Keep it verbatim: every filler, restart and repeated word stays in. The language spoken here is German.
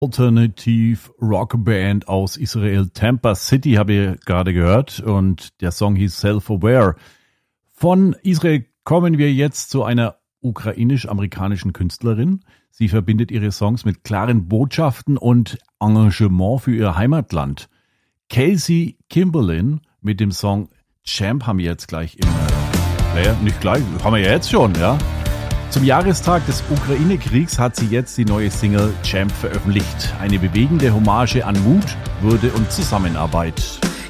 Alternative Rock Band aus Israel, Tampa City, habe ich gerade gehört, und der Song hieß Self-Aware. Von Israel kommen wir jetzt zu einer ukrainisch-amerikanischen Künstlerin. Sie verbindet ihre Songs mit klaren Botschaften und Engagement für ihr Heimatland. Kelsey Kimberlin mit dem Song Champ haben wir jetzt gleich im Player. Nicht gleich, haben wir ja jetzt schon, ja. Zum Jahrestag des Ukraine-Kriegs hat sie jetzt die neue Single Champ veröffentlicht. Eine bewegende Hommage an Mut, Würde und Zusammenarbeit.